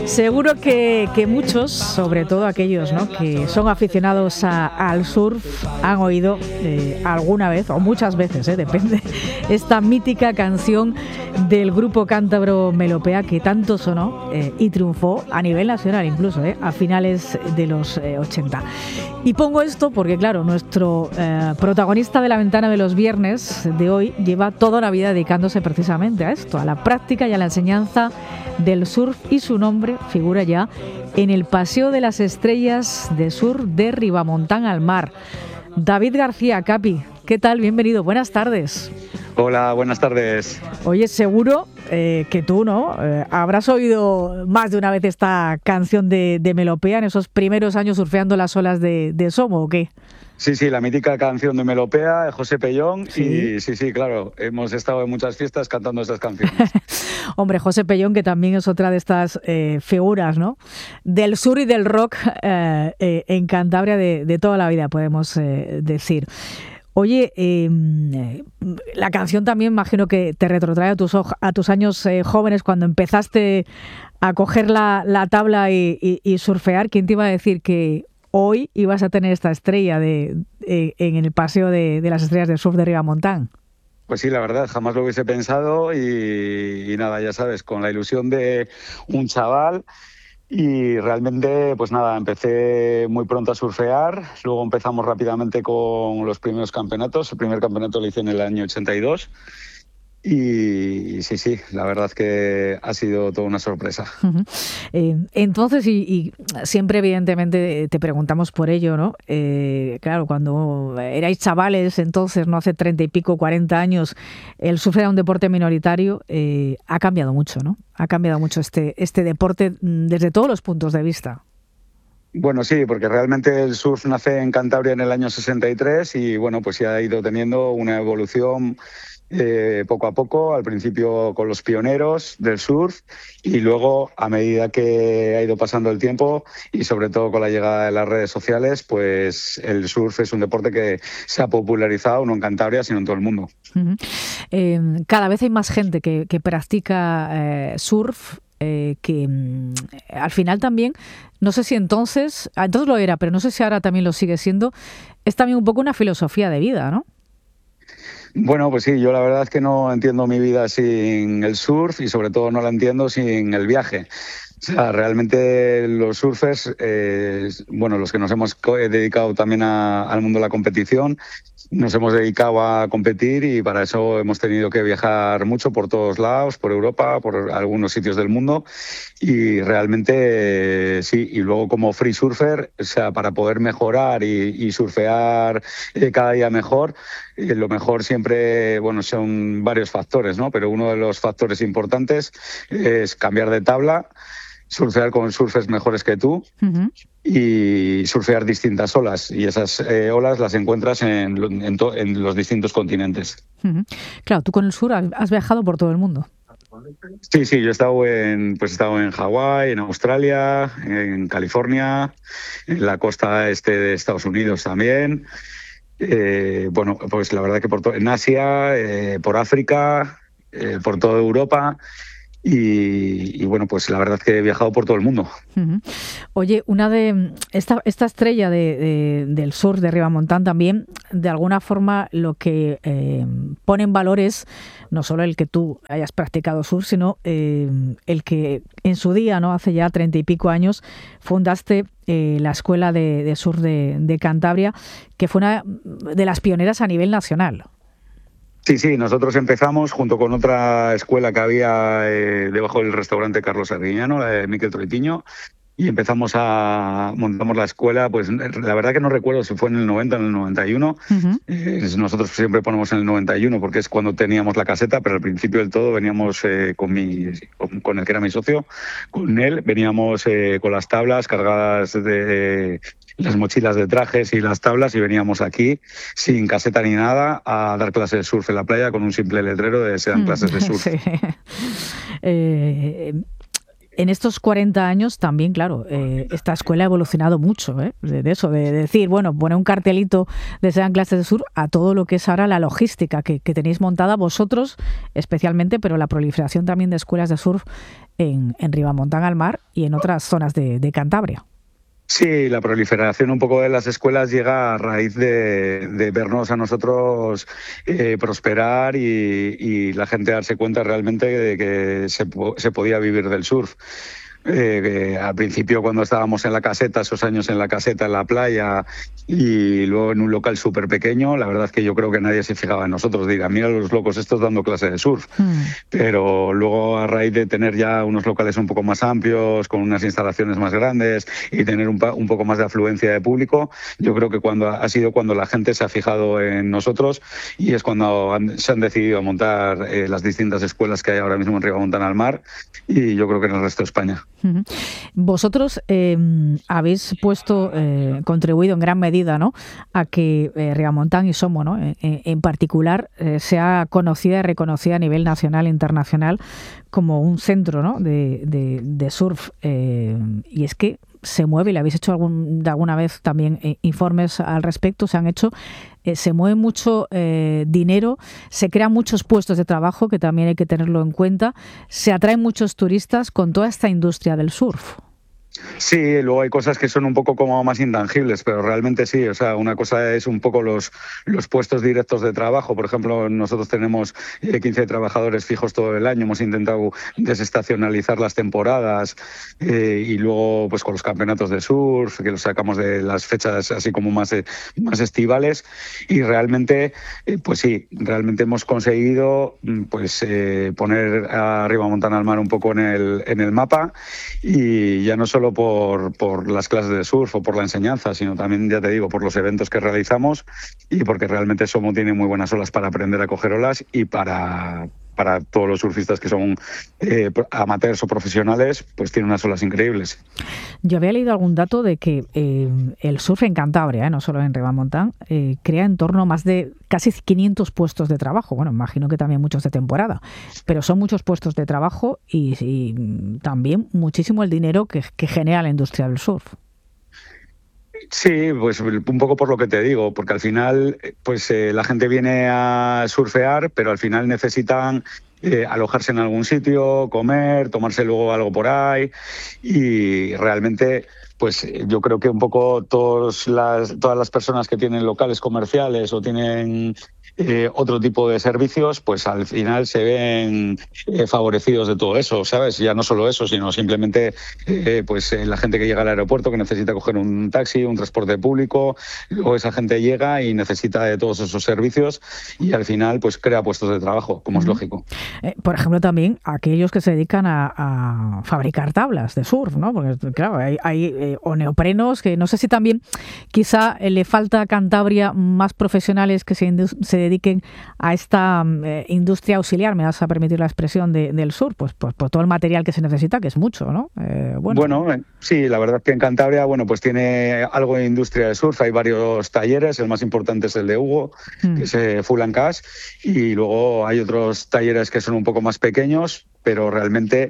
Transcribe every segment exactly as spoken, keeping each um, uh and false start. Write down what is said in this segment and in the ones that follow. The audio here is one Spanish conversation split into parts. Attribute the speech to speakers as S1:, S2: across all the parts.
S1: Seguro que, que muchos, sobre todo aquellos, ¿no?, que son aficionados a, al surf, han oído eh, alguna vez, o muchas veces, eh, depende, esta mítica canción del grupo cántabro Melopea que tanto sonó eh, y triunfó a nivel nacional incluso, eh, a finales de los eh, ochenta. Y pongo esto porque, claro, nuestro eh, protagonista de la ventana de los viernes de hoy lleva toda la vida dedicándose precisamente a esto, a la práctica y a la enseñanza del surf, y su nombre figura ya en el Paseo de las Estrellas de Surf de Ribamontán al Mar. David García, Capi, ¿qué tal? Bienvenido, buenas tardes.
S2: Hola, buenas tardes.
S1: Oye, seguro eh, que tú, ¿no? Eh, habrás oído más de una vez esta canción de, de Melopea en esos primeros años surfeando las olas de, de Somo, ¿o qué?
S2: Sí, sí, la mítica canción de Melopea, de José Pellón.
S1: ¿Sí?
S2: Y sí, sí, claro, hemos estado en muchas fiestas cantando estas canciones.
S1: Hombre, José Pellón, que también es otra de estas eh, figuras, ¿no?, del sur y del rock eh, eh, en Cantabria de, de toda la vida, podemos eh, decir. Oye, eh, la canción también imagino que te retrotrae a tus, a tus años eh, jóvenes, cuando empezaste a coger la, la tabla y, y, y surfear. ¿Quién te iba a decir que hoy ibas a tener esta estrella de, de, en el Paseo de, de las Estrellas del Surf de Ribamontán?
S2: Pues sí, la verdad, jamás lo hubiese pensado y, y nada, ya sabes, con la ilusión de un chaval. Y realmente, pues nada, empecé muy pronto a surfear, luego empezamos rápidamente con los primeros campeonatos. El primer campeonato lo hice en el año ochenta y dos y sí, sí, la verdad que ha sido toda una sorpresa.
S1: Uh-huh. Eh, entonces, y, y siempre evidentemente te preguntamos por ello, ¿no? Eh, claro, cuando erais chavales, entonces, no hace treinta y pico, cuarenta años, el surf era un deporte minoritario. Eh, ha cambiado mucho, ¿no? Ha cambiado mucho este, este deporte desde todos los puntos de vista.
S2: Bueno, sí, porque realmente el surf nace en Cantabria en el año sesenta y tres y bueno, pues ya ha ido teniendo una evolución Eh, poco a poco, al principio con los pioneros del surf y luego a medida que ha ido pasando el tiempo y sobre todo con la llegada de las redes sociales, pues el surf es un deporte que se ha popularizado no en Cantabria sino en todo el mundo.
S1: Uh-huh. Eh, cada vez hay más gente que, que practica eh, surf. Eh, que mm, al final también, no sé si entonces, entonces lo era, pero no sé si ahora también lo sigue siendo, es también un poco una filosofía de vida, ¿no?
S2: Bueno, pues sí, yo la verdad es que no entiendo mi vida sin el surf y sobre todo no la entiendo sin el viaje. O sea, realmente los surfers, eh, bueno, los que nos hemos dedicado también a, al mundo de la competición, nos hemos dedicado a competir y para eso hemos tenido que viajar mucho por todos lados, por Europa, por algunos sitios del mundo y realmente eh, sí, y luego como free surfer, o sea, para poder mejorar y, y surfear eh, cada día mejor, eh, lo mejor siempre, bueno, son varios factores, ¿no? Pero uno de los factores importantes es cambiar de tabla, surfear con surfers mejores que tú. Uh-huh. Y surfear distintas olas y esas eh, olas las encuentras en, en, to, en los distintos continentes.
S1: Uh-huh. Claro, tú con el sur has viajado por todo el mundo.
S2: Sí, sí, yo he estado en, pues he estado en Hawái, en Australia, en California, en la costa este de Estados Unidos también. Eh, bueno, pues la verdad que por to- en Asia, eh, por África, eh, por toda Europa. Y, y bueno, pues la verdad que he viajado por todo el mundo.
S1: Uh-huh. Oye, una de esta, esta estrella de, de, del surf de Ribamontán también, de alguna forma lo que eh, pone en valor es no solo el que tú hayas practicado surf, sino eh, el que en su día, ¿no?, hace ya treinta y pico años, fundaste eh, la Escuela de, de Surf de, de Cantabria, que fue una de las pioneras a nivel nacional.
S2: Sí, sí, nosotros empezamos junto con otra escuela que había eh, debajo del restaurante Carlos Arguiñano, la de Miquel Troitiño, y empezamos a montamos la escuela, pues la verdad que no recuerdo si fue en el noventa o en el noventa y uno. Uh-huh. Eh, nosotros siempre ponemos en el noventa y uno porque es cuando teníamos la caseta, pero al principio del todo veníamos eh, con, mi, con, con el que era mi socio, con él, veníamos eh, con las tablas cargadas de... las mochilas de trajes y las tablas y veníamos aquí sin caseta ni nada a dar clases de surf en la playa con un simple letrero de se dan clases de surf.
S1: Sí. Eh, en estos cuarenta años también, claro, eh, esta escuela ha evolucionado mucho, ¿eh? de, de eso, de decir, bueno, poner un cartelito de sean clases de surf a todo lo que es ahora la logística que, que tenéis montada vosotros especialmente, pero la proliferación también de escuelas de surf en, en Ribamontán al Mar y en otras zonas de, de Cantabria.
S2: Sí, la proliferación un poco de las escuelas llega a raíz de, de vernos a nosotros eh, prosperar y, y la gente darse cuenta realmente de que se, se podía vivir del surf. Eh, eh, al principio, cuando estábamos en la caseta, esos años en la caseta, en la playa, y luego en un local súper pequeño, la verdad es que yo creo que nadie se fijaba en nosotros. Diga, mira los locos estos dando clase de surf. Mm. Pero luego, a raíz de tener ya unos locales un poco más amplios, con unas instalaciones más grandes y tener un, un poco más de afluencia de público, yo creo que cuando ha sido cuando la gente se ha fijado en nosotros y es cuando han, se han decidido a montar eh, las distintas escuelas que hay ahora mismo en Ribamontán al Mar y yo creo que en el resto de España.
S1: Vosotros eh, habéis puesto, eh, contribuido en gran medida, ¿no?, a que eh, Ribamontán y Somo, ¿no?, en, en particular, eh, sea conocida y reconocida a nivel nacional e internacional como un centro, ¿no?, de, de, de surf. Eh, y es que se mueve, y le habéis hecho algún, de alguna vez también eh, informes al respecto, se han hecho, eh, se mueve mucho eh, dinero, se crean muchos puestos de trabajo, que también hay que tenerlo en cuenta, se atraen muchos turistas con toda esta industria del surf.
S2: Sí, luego hay cosas que son un poco como más intangibles, pero realmente sí. O sea, una cosa es un poco los, los puestos directos de trabajo. Por ejemplo, nosotros tenemos quince trabajadores fijos todo el año. Hemos intentado desestacionalizar las temporadas eh, y luego pues con los campeonatos de surf, que los sacamos de las fechas así como más, más estivales. Y realmente, eh, pues sí, realmente hemos conseguido pues eh, poner a Ribamontán al Mar un poco en el, en el mapa, y ya no solo Por, por las clases de surf o por la enseñanza, sino también, ya te digo, por los eventos que realizamos y porque realmente Somo tiene muy buenas olas para aprender a coger olas y para, para todos los surfistas que son eh, amateurs o profesionales, pues tiene unas olas increíbles.
S1: Yo había leído algún dato de que eh, el surf en Cantabria, eh, no solo en Ribamontán, eh, crea en torno a más de casi quinientos puestos de trabajo. Bueno, imagino que también muchos de temporada, pero son muchos puestos de trabajo y, y también muchísimo el dinero que, que genera la industria del surf.
S2: Sí, pues un poco por lo que te digo, porque al final pues eh, la gente viene a surfear, pero al final necesitan eh, alojarse en algún sitio, comer, tomarse luego algo por ahí, y realmente pues yo creo que un poco todas las, todas las personas que tienen locales comerciales o tienen eh, otro tipo de servicios, pues al final se ven eh, favorecidos de todo eso, ¿sabes? Ya no solo eso, sino simplemente eh, pues eh, la gente que llega al aeropuerto, que necesita coger un taxi, un transporte público, luego esa gente llega y necesita de todos esos servicios y al final pues crea puestos de trabajo, como uh-huh. es lógico.
S1: Eh, por ejemplo, también aquellos que se dedican a, a fabricar tablas de surf, ¿no? Porque claro, hay, hay eh, o neoprenos, que no sé si también quizá eh, le falta a Cantabria más profesionales que se, indu- se dediquen a esta eh, industria auxiliar, me vas a permitir la expresión, de, del sur, pues, pues por todo el material que se necesita, que es mucho, ¿no? Eh, bueno.
S2: bueno, eh, sí, la verdad que en Cantabria, bueno, pues tiene algo de industria de surf, hay varios talleres, el más importante es el de Hugo, mm. que es eh, Full and Cash, y luego hay otros talleres que son un poco más pequeños, pero realmente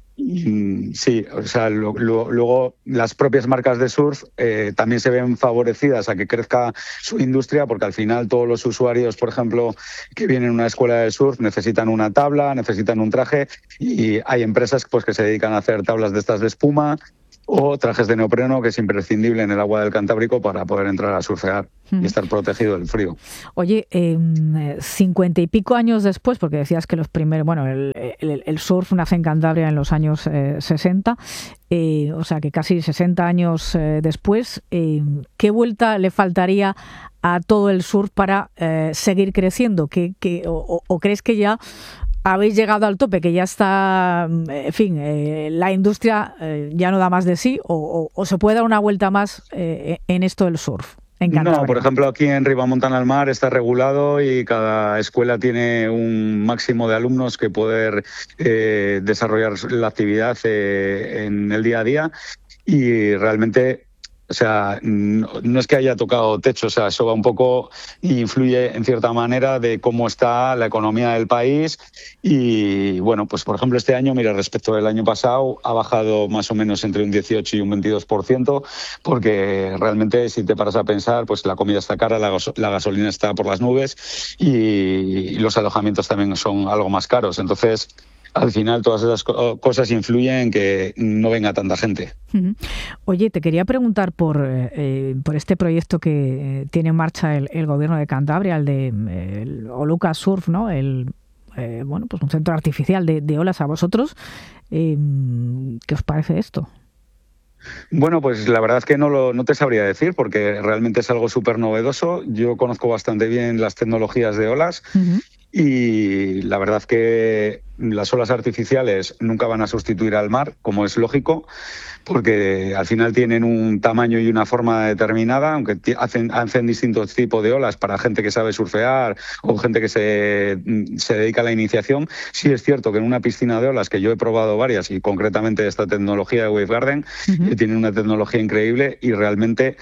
S2: sí, o sea, lo, lo, luego las propias marcas de surf eh, también se ven favorecidas a que crezca su industria, porque al final todos los usuarios, por ejemplo, que vienen a una escuela de surf necesitan una tabla, necesitan un traje, y hay empresas pues que se dedican a hacer tablas de estas de espuma o trajes de neopreno, que es imprescindible en el agua del Cantábrico para poder entrar a surfear y estar protegido del frío.
S1: Oye, eh, cincuenta y pico años después, porque decías que los primeros, bueno, el, el, el surf nace en Cantabria en los años eh, sesenta, eh, o sea que casi sesenta años eh, después, eh, ¿qué vuelta le faltaría a todo el surf para eh, seguir creciendo? ¿Qué, qué, o, o crees que ya habéis llegado al tope, que ya está, en fin, eh, la industria eh, ya no da más de sí, o, o, o se puede dar una vuelta más eh, en esto del surf?
S2: No, por ejemplo, aquí en Ribamontán al Mar está regulado y cada escuela tiene un máximo de alumnos que poder eh, desarrollar la actividad eh, en el día a día, y realmente, O sea, no, no es que haya tocado techo, o sea, eso va un poco y influye en cierta manera de cómo está la economía del país. Y bueno, pues por ejemplo este año, mira, respecto del año pasado, ha bajado más o menos entre un dieciocho y un veintidós por ciento, porque realmente si te paras a pensar, pues la comida está cara, la, gas- la gasolina está por las nubes y, y los alojamientos también son algo más caros. Entonces, al final todas esas co- cosas influyen en que no venga tanta gente.
S1: Ujú. Oye, te quería preguntar por, eh, por este proyecto que eh, tiene en marcha el, el gobierno de Cantabria, el de eh, el Oluca Surf, ¿no? El, eh, bueno, pues un centro artificial de, de olas. A vosotros, eh, ¿qué os parece esto?
S2: Bueno, pues la verdad es que no, lo, no te sabría decir porque realmente es algo súper novedoso. Yo conozco bastante bien las tecnologías de olas
S1: Ujú.
S2: y la verdad que las olas artificiales nunca van a sustituir al mar, como es lógico, porque al final tienen un tamaño y una forma determinada, aunque ti- hacen, hacen distintos tipos de olas para gente que sabe surfear o gente que se, se dedica a la iniciación. Sí es cierto que en una piscina de olas, que yo he probado varias, y concretamente esta tecnología de Wave Garden,
S1: Ujú.
S2: que tiene una tecnología increíble y realmente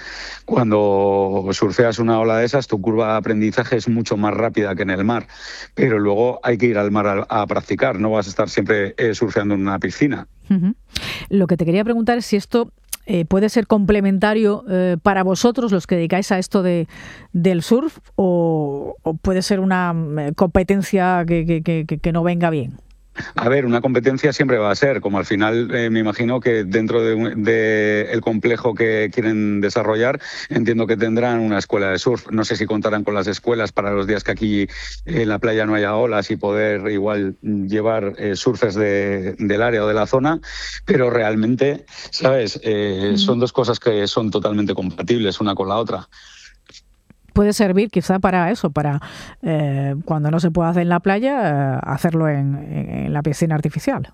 S2: cuando surfeas una ola de esas, tu curva de aprendizaje es mucho más rápida que en el mar, pero luego hay que ir al mar a, a practicar, no vas a estar siempre eh, surfeando en una piscina.
S1: Ujú. Lo que te quería preguntar es si esto eh, puede ser complementario eh, para vosotros, los que dedicáis a esto de, del surf, o, o puede ser una mm, competencia que, que, que, que no venga bien.
S2: A ver, una competencia siempre va a ser, como al final eh, me imagino que dentro del de el complejo que quieren desarrollar, entiendo que tendrán una escuela de surf. No sé si contarán con las escuelas para los días que aquí en la playa no haya olas y poder igual llevar eh, surfers de, del área o de la zona, pero realmente, ¿sabes? Eh,
S1: Ujú.
S2: son dos cosas que son totalmente compatibles una con la otra.
S1: Puede servir quizá para eso, para eh, cuando no se puede hacer en la playa, eh, hacerlo en, en- en la piscina artificial.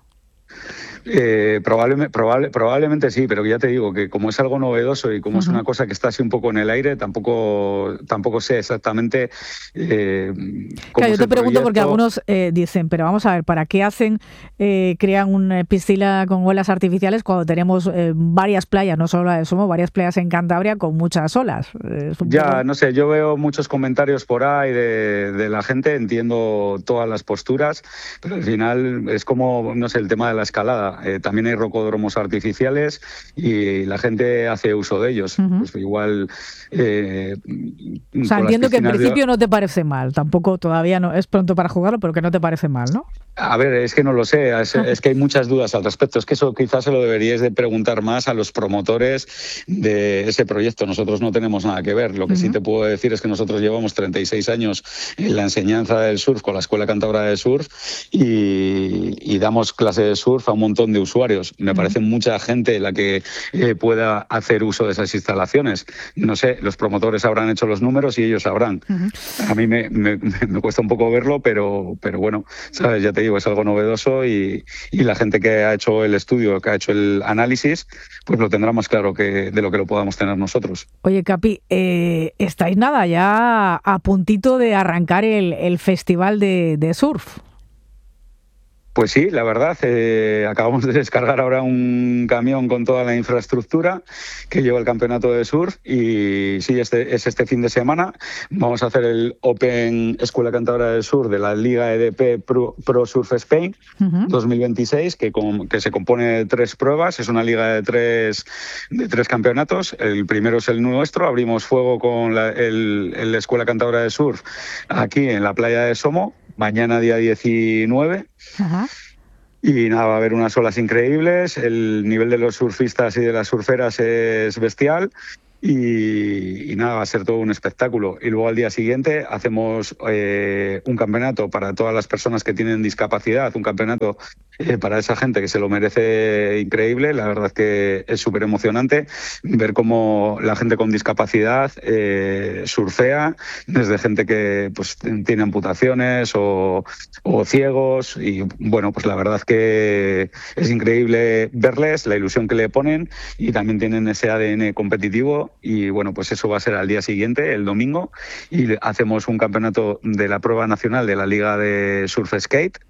S2: Eh, probable- probable- probablemente sí, pero ya te digo que como es algo novedoso y como es
S1: Ujú.
S2: una cosa que está así un poco en el aire, tampoco, tampoco sé exactamente eh, cómo
S1: Claro, yo
S2: es
S1: te
S2: el
S1: pregunto porque
S2: proyecto.
S1: algunos eh, dicen, pero vamos a ver, ¿para qué hacen, eh, crean una piscina con olas artificiales cuando tenemos eh, varias playas, no solo la de Somo, varias playas en Cantabria con muchas olas? Eh, es un
S2: Ya,
S1: poco...
S2: no sé, yo veo muchos comentarios por ahí de, de la gente, entiendo todas las posturas, pero al final es como, no sé, el tema de la escalada. Eh, también hay rocódromos artificiales y la gente hace uso de ellos.
S1: Ujú.
S2: Pues igual eh,
S1: O sea,
S2: con las
S1: entiendo que en
S2: piscinas de...
S1: principio no te parece mal, tampoco todavía no es pronto para jugarlo, pero que no te parece mal, ¿no?
S2: A ver, es que no lo sé, es, es que hay muchas dudas al respecto. Es que eso quizás se lo deberíais de preguntar más a los promotores de ese proyecto. Nosotros no tenemos nada que ver. Lo que sí
S1: Ujú.
S2: te puedo decir es que nosotros llevamos treinta y seis años en la enseñanza del surf con la Escuela Cántabra de Surf y, y damos clase de surf a un montón de usuarios. Me
S1: Ujú.
S2: parece mucha gente la que eh, pueda hacer uso de esas instalaciones. No sé, los promotores habrán hecho los números y ellos sabrán.
S1: Ujú.
S2: A mí me, me, me cuesta un poco verlo, pero, pero bueno, sabes, ya te digo, es algo novedoso y, y la gente que ha hecho el estudio, que ha hecho el análisis, pues lo tendrá más claro que de lo que lo podamos tener nosotros.
S1: Oye, Capi, eh, estáis nada ya a puntito de arrancar el, el festival de, de surf.
S2: Pues sí, la verdad, eh, acabamos de descargar ahora un camión con toda la infraestructura que lleva el campeonato de surf y sí, este es este fin de semana. Vamos a hacer el Open Escuela Cántabra de Surf de la Liga E D P Pro, Pro Surf Spain
S1: Ujú.
S2: dos mil veintiséis, que, con, que se compone de tres pruebas. Es una liga de tres, de tres campeonatos. El primero es el nuestro. Abrimos fuego con la el, el Escuela Cántabra de Surf aquí en la playa de Somo, mañana día diecinueve.
S1: Ajá.
S2: Y nada, va a haber unas olas increíbles, el nivel de los surfistas y de las surferas es bestial y, y nada, va a ser todo un espectáculo. Y luego al día siguiente hacemos eh, un campeonato para todas las personas que tienen discapacidad, un campeonato eh, para esa gente que se lo merece increíble. La verdad que es súper emocionante ver cómo la gente con discapacidad eh, surfea, desde gente que pues tiene amputaciones o, o ciegos y bueno, pues la verdad que es increíble verles, la ilusión que le ponen y también tienen ese A D N competitivo y bueno, pues eso va a ser al día siguiente, el domingo, y hacemos un campeonato de la prueba nacional de la Liga de Surf Skate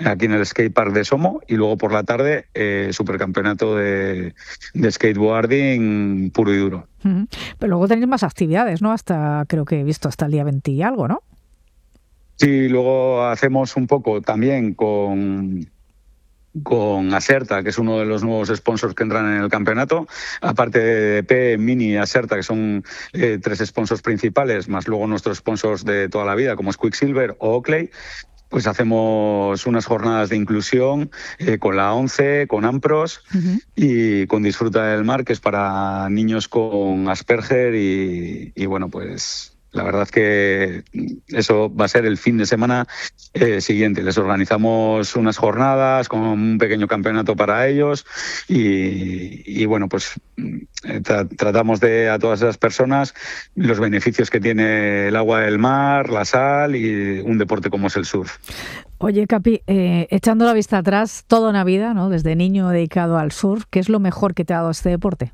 S2: aquí en el skatepark de Somo, y luego por la tarde eh, supercampeonato de, de skateboarding puro y duro.
S1: Uh-huh. Pero luego tenéis más actividades, ¿no? Hasta, creo que he visto hasta el día veinte y algo, ¿no?
S2: Sí, luego hacemos un poco también con... con Acerta, que es uno de los nuevos sponsors que entran en el campeonato, aparte de P, Mini y Acerta, que son eh, tres sponsors principales, más luego nuestros sponsors de toda la vida, como es Quicksilver o Oakley, pues hacemos unas jornadas de inclusión eh, con la ONCE, con AMPROS uh-huh. y con Disfruta del Mar, que es para niños con Asperger y, y bueno, pues... La verdad es que eso va a ser el fin de semana eh, siguiente. Les organizamos unas jornadas con un pequeño campeonato para ellos y, y bueno, pues tra- tratamos de a todas esas personas los beneficios que tiene el agua del mar, la sal y un deporte como es el surf.
S1: Oye, Capi, eh, echando la vista atrás, toda una vida, ¿no? Desde niño dedicado al surf, ¿qué es lo mejor que te ha dado este deporte?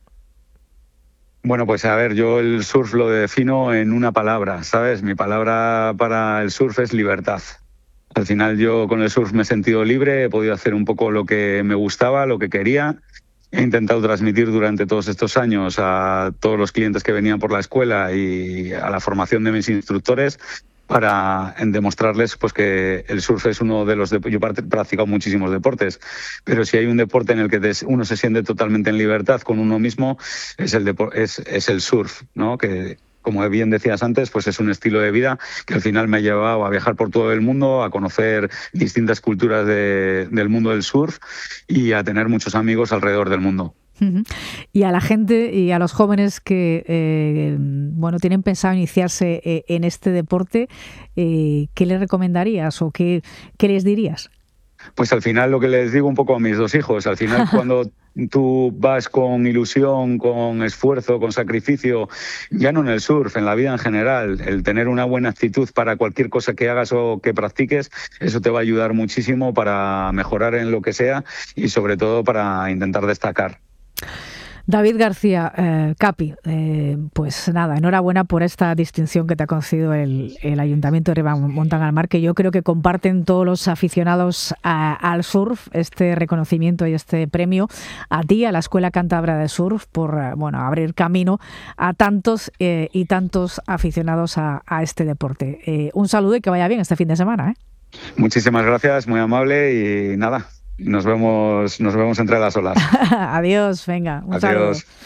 S2: Bueno, pues a ver, yo el surf lo defino en una palabra, ¿sabes? Mi palabra para el surf es libertad. Al final yo con el surf me he sentido libre, he podido hacer un poco lo que me gustaba, lo que quería. He intentado transmitir durante todos estos años a todos los clientes que venían por la escuela y a la formación de mis instructores para demostrarles pues que el surf es uno de los... De, yo he practicado muchísimos deportes, pero si hay un deporte en el que uno se siente totalmente en libertad con uno mismo, es el, depor, es, es el surf, ¿no? Que, como bien decías antes, pues es un estilo de vida que al final me ha llevado a viajar por todo el mundo, a conocer distintas culturas de, del mundo del surf y a tener muchos amigos alrededor del mundo.
S1: Uh-huh. Y a la gente y a los jóvenes que eh, bueno tienen pensado iniciarse eh, en este deporte, eh, ¿qué les recomendarías o qué, qué les dirías?
S2: Pues al final lo que les digo un poco a mis dos hijos, al final cuando tú vas con ilusión, con esfuerzo, con sacrificio, ya no en el surf, en la vida en general, el tener una buena actitud para cualquier cosa que hagas o que practiques, eso te va a ayudar muchísimo para mejorar en lo que sea y sobre todo para intentar destacar.
S1: David García, eh, Capi, eh, pues nada, enhorabuena por esta distinción que te ha concedido el, el Ayuntamiento de Ribamontán al Mar, que yo creo que comparten todos los aficionados a, al surf, este reconocimiento y este premio a ti, a la Escuela Cántabra de Surf, por bueno abrir camino a tantos eh, y tantos aficionados a, a este deporte. Eh, un saludo y que vaya bien este fin de semana, ¿eh?
S2: Muchísimas gracias, muy amable y nada. Nos vemos, nos vemos entre las olas.
S1: Adiós, venga, un
S2: Adiós.
S1: saludo.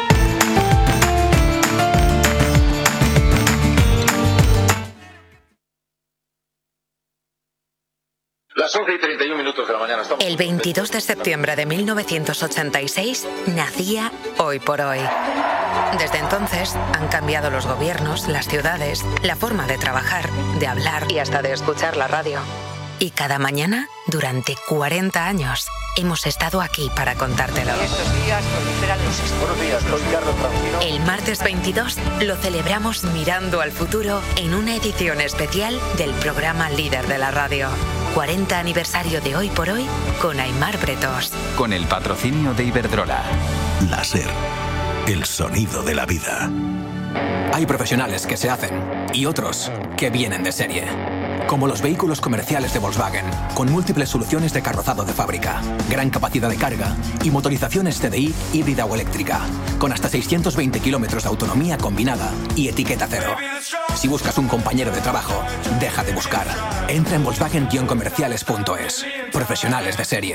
S3: Las once y treinta y un minutos de la mañana. Estamos...
S4: El veintidós de septiembre de mil novecientos ochenta y seis nacía Hoy por Hoy. Desde entonces han cambiado los gobiernos, las ciudades, la forma de trabajar, de hablar y hasta de escuchar la radio. Y cada mañana, durante cuarenta años, hemos estado aquí para contártelo.
S5: Estos días proliferan los...
S3: Buenos días, soy Carlos Francino.
S4: El martes veintidós lo celebramos mirando al futuro en una edición especial del programa líder de la radio. cuarenta aniversario de Hoy por Hoy con Aimar Bretos.
S6: Con el patrocinio de Iberdrola.
S7: La SER, el sonido de la vida.
S8: Hay profesionales que se hacen y otros que vienen de serie. Como los vehículos comerciales de Volkswagen, con múltiples soluciones de carrozado de fábrica, gran capacidad de carga y motorizaciones T D I híbrida o eléctrica, con hasta seiscientos veinte kilómetros de autonomía combinada y etiqueta cero. Si buscas un compañero de trabajo, deja de buscar. Entra en volkswagen guion comerciales punto es. Profesionales de serie.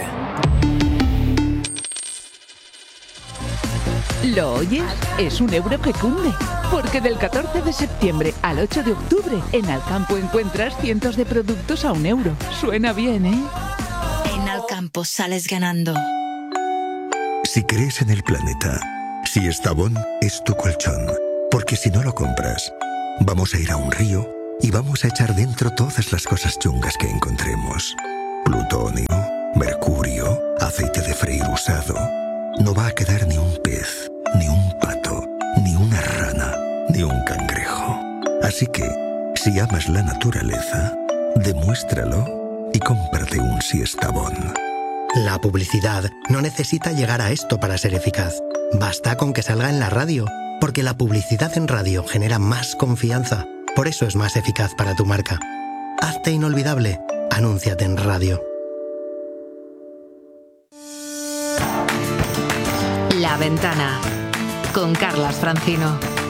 S9: ¿Lo oyes? Es un euro que cunde, porque del catorce de septiembre al ocho de octubre en Alcampo encuentras cientos de productos a un euro. Suena bien, ¿eh?
S10: En Alcampo sales ganando.
S7: Si crees en el planeta, si Estavón es tu colchón, porque si no lo compras, vamos a ir a un río y vamos a echar dentro todas las cosas chungas que encontremos. Plutonio, mercurio, aceite de freír usado. No va a quedar ni un pez, ni un pato, ni una rana, ni un cangrejo. Así que, si amas la naturaleza, demuéstralo y cómprate un Siestabón.
S11: La publicidad no necesita llegar a esto para ser eficaz. Basta con que salga en la radio, porque la publicidad en radio genera más confianza. Por eso es más eficaz para tu marca. Hazte inolvidable Anúnciate en radio.
S4: La Ventana con Carlas Francino.